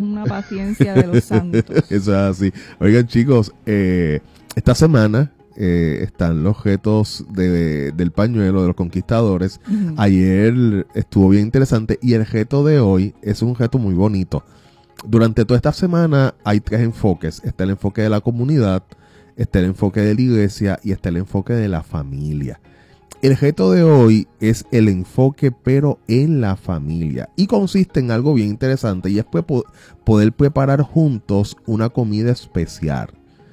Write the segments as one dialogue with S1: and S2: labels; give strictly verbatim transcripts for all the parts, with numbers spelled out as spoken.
S1: una paciencia de los santos.
S2: Eso es así. Oigan, chicos, eh, esta semana eh, están los retos de, de, del pañuelo de los conquistadores. Uh-huh. Ayer estuvo bien interesante y el reto de hoy es un reto muy bonito. Durante toda esta semana hay tres enfoques. Está el enfoque de la comunidad, está el enfoque de la iglesia y está el enfoque de la familia. El reto de hoy es el enfoque pero en la familia y consiste en algo bien interesante y es poder preparar juntos una comida especial,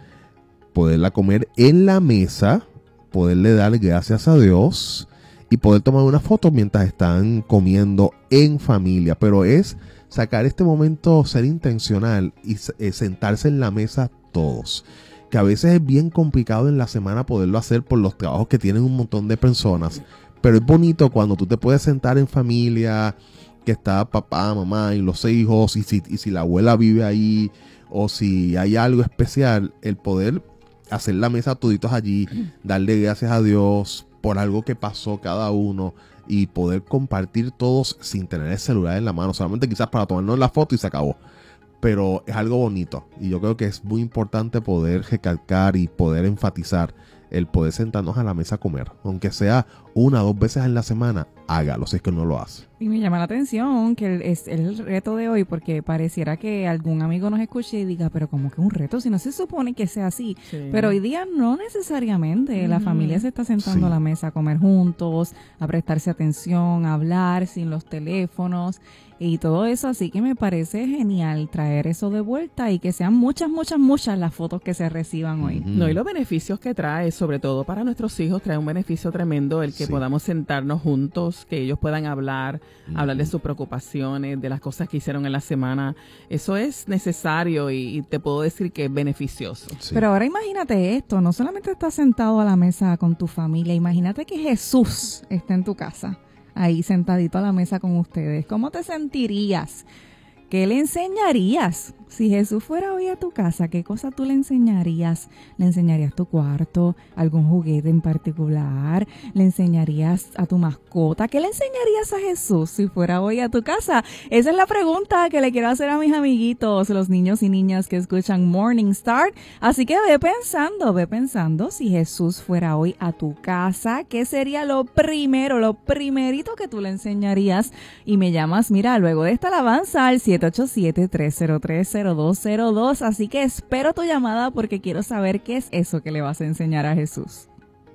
S2: poderla comer en la mesa, poderle dar gracias a Dios y poder tomar una foto mientras están comiendo en familia, pero es sacar este momento, ser intencional y sentarse en la mesa todos. Que a veces es bien complicado en la semana poderlo hacer por los trabajos que tienen un montón de personas. Pero es bonito cuando tú te puedes sentar en familia, que está papá, mamá y los hijos, y si, y si la abuela vive ahí, o si hay algo especial, el poder hacer la mesa toditos allí, darle gracias a Dios por algo que pasó cada uno, y poder compartir todos sin tener el celular en la mano, solamente quizás para tomarnos la foto y se acabó. Pero es algo bonito y yo creo que es muy importante poder recalcar y poder enfatizar el poder sentarnos a la mesa a comer, aunque sea una o dos veces en la semana, hágalo si es que no lo hace.
S1: Y me llama la atención que es el reto de hoy, porque pareciera que algún amigo nos escuche y diga, pero como que un reto, si no se supone que sea así. Sí. Pero hoy día no necesariamente. Uh-huh. La familia se está sentando sí. a la mesa a comer juntos, a prestarse atención, a hablar sin los teléfonos y todo eso. Así que me parece genial traer eso de vuelta y que sean muchas, muchas, muchas las fotos que se reciban hoy.
S3: Uh-huh. No, y los beneficios que trae, sobre todo para nuestros hijos, trae un beneficio tremendo el que sí. podamos sentarnos juntos, que ellos puedan hablar, uh-huh. hablar de sus preocupaciones, de las cosas que hicieron en la semana. Eso es necesario y, y te puedo decir que es beneficioso.
S1: Sí. Pero ahora imagínate esto, no solamente estás sentado a la mesa con tu familia, imagínate que Jesús está en tu casa, ahí sentadito a la mesa con ustedes. ¿Cómo te sentirías? ¿Qué le enseñarías? Si Jesús fuera hoy a tu casa, ¿qué cosa tú le enseñarías? ¿Le enseñarías tu cuarto? ¿Algún juguete en particular? ¿Le enseñarías a tu mascota? ¿Qué le enseñarías a Jesús si fuera hoy a tu casa? Esa es la pregunta que le quiero hacer a mis amiguitos, los niños y niñas que escuchan Morning Star. Así que ve pensando, ve pensando, si Jesús fuera hoy a tu casa, ¿qué sería lo primero, lo primerito que tú le enseñarías? Y me llamas, mira, luego de esta alabanza al siete ocho siete, tres cero tres, cero dos cero dos, así que espero tu llamada porque quiero saber qué es eso que le vas a enseñar a Jesús.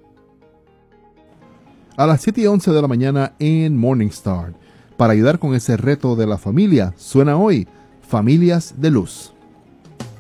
S4: A las siete y once de la mañana en Morning Star, para ayudar con ese reto de la familia, suena hoy Familias de Luz.